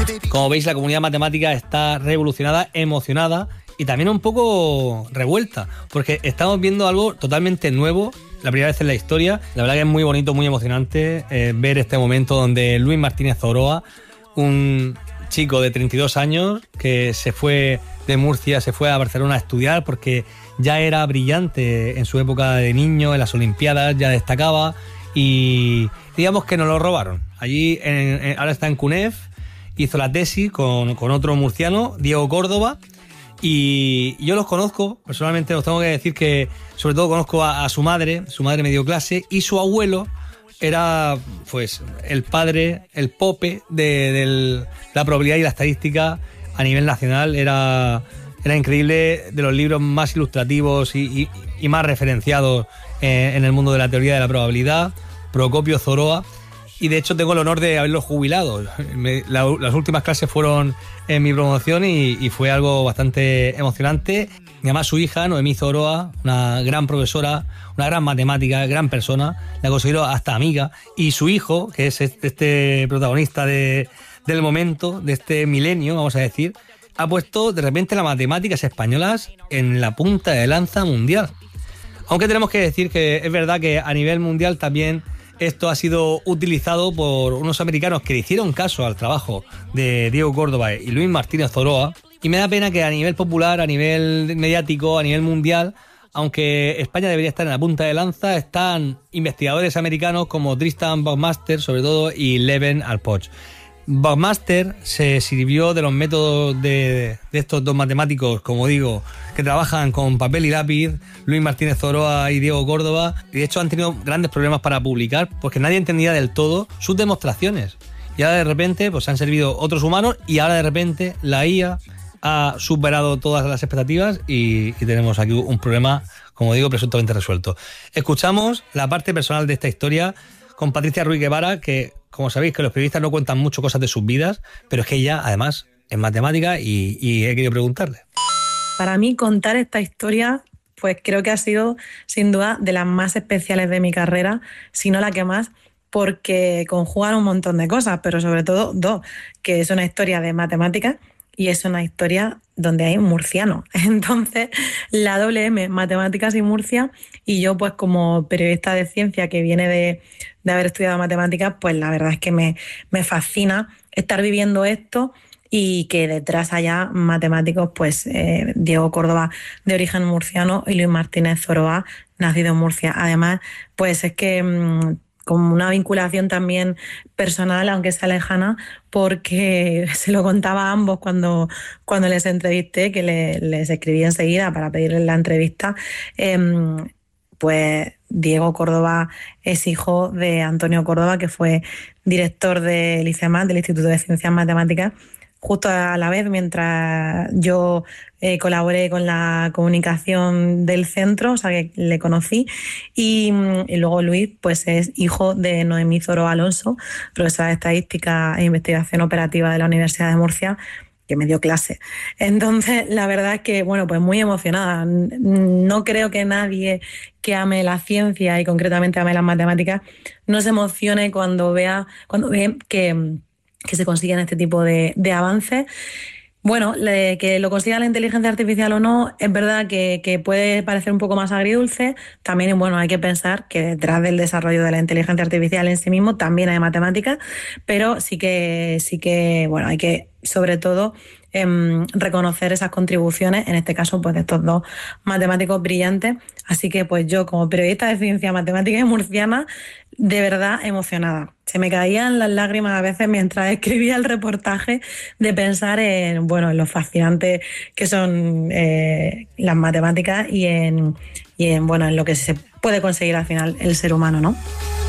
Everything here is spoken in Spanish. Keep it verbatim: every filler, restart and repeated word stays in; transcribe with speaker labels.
Speaker 1: Como veis, la comunidad matemática está revolucionada, emocionada y también un poco revuelta, porque estamos viendo algo totalmente nuevo, la primera vez en la historia. La verdad que es muy bonito, muy emocionante eh, ver este momento donde Luis Martínez Zoroa, un chico de treinta y dos años que se fue de Murcia, se fue a Barcelona a estudiar porque ya era brillante en su época de niño, en las Olimpiadas ya destacaba, y digamos que nos lo robaron. Allí en, en, ahora está en CUNEF, hizo la tesis con, con otro murciano, Diego Córdoba, y yo los conozco, personalmente los tengo que decir que sobre todo conozco a, a su madre, su madre me dio clase, y su abuelo era pues el padre, el pope de, de la probabilidad y la estadística a nivel nacional. Era, era increíble, de los libros más ilustrativos y, y, y más referenciados en, en el mundo de la teoría de la probabilidad, Procopio Zoroa. Y de hecho tengo el honor de haberlo jubilado. Me, la, las últimas clases fueron en mi promoción y, y fue algo bastante emocionante. Y además su hija, Noemí Zoroa, una gran profesora, una gran matemática, gran persona, la considero hasta amiga. Y su hijo, que es este, este protagonista de, del momento, de este milenio, vamos a decir, ha puesto de repente las matemáticas españolas en la punta de lanza mundial. Aunque tenemos que decir que es verdad que a nivel mundial también esto ha sido utilizado por unos americanos que le hicieron caso al trabajo de Diego Córdoba y Luis Martínez Zoroa, y me da pena que a nivel popular, a nivel mediático, a nivel mundial, aunque España debería estar en la punta de lanza, están investigadores americanos como Tristan Buckmaster, sobre todo, y Leven Alpoch. Buckmaster se sirvió de los métodos de, de estos dos matemáticos, como digo, que trabajan con papel y lápiz, Luis Martínez Zoroa y Diego Córdoba, y de hecho han tenido grandes problemas para publicar porque nadie entendía del todo sus demostraciones. Y ahora de repente pues han servido otros humanos y ahora de repente la I A ha superado todas las expectativas y, y tenemos aquí un problema, como digo, presuntamente resuelto. Escuchamos la parte personal de esta historia con Patricia Ruiz Guevara, que como sabéis que los periodistas no cuentan mucho cosas de sus vidas, pero es que ella además es matemática y, y he querido preguntarle.
Speaker 2: Para mí contar esta historia pues creo que ha sido sin duda de las más especiales de mi carrera, si no la que más, porque conjugan un montón de cosas, pero sobre todo dos, que es una historia de matemáticas y es una historia donde hay un murciano. Entonces, la doble M, matemáticas y Murcia, y yo pues como periodista de ciencia que viene de, de haber estudiado matemáticas, pues la verdad es que me, me fascina estar viviendo esto y que detrás haya matemáticos, pues eh, Diego Córdoba, de origen murciano, y Luis Martínez Zoroa, nacido en Murcia. Además, pues es que mmm, con una vinculación también personal, aunque sea lejana, porque se lo contaba a ambos cuando, cuando les entrevisté, que le, les escribí enseguida para pedirles la entrevista. Eh, pues Diego Córdoba es hijo de Antonio Córdoba, que fue director del ICEMAT, del Instituto de Ciencias Matemáticas, justo a la vez, mientras yo eh, colaboré con la comunicación del centro, o sea que le conocí, y, y luego Luis pues es hijo de Noemí Zoroa Alonso, profesora de Estadística e Investigación Operativa de la Universidad de Murcia, que me dio clase. Entonces, la verdad es que, bueno, pues muy emocionada. No creo que nadie que ame la ciencia y concretamente ame las matemáticas no se emocione cuando vea, cuando ve que que se consiguen este tipo de, de avances. Bueno, le, que lo consiga la inteligencia artificial o no, es verdad que, que puede parecer un poco más agridulce. También, bueno, hay que pensar que detrás del desarrollo de la inteligencia artificial en sí mismo también hay matemáticas, pero sí que, sí que, bueno, hay que, sobre todo, eh, reconocer esas contribuciones, en este caso, pues de estos dos matemáticos brillantes. Así que, pues yo, como periodista de ciencia, matemática y murciana, de verdad emocionada. Se me caían las lágrimas a veces mientras escribía el reportaje de pensar en, bueno, en lo fascinante que son eh, las matemáticas y en, y en, bueno, en lo que se puede conseguir al final el ser humano, ¿no?